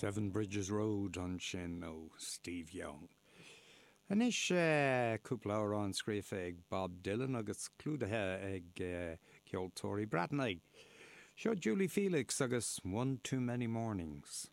Seven Bridges Road an sin ó Steve Young. Anis cúpla ára an scríofa ag Bob Dylan agus clúdathe ag ceol Tory Bratnaig. Seo Julie Felix agus One Too Many Mornings.